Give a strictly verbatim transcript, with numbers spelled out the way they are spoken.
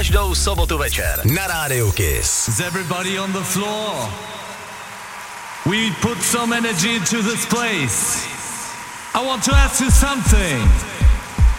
každou sobotu večer na Rádiu Kiss. Is everybody on the floor? We put some energy into this place. I want to ask you something.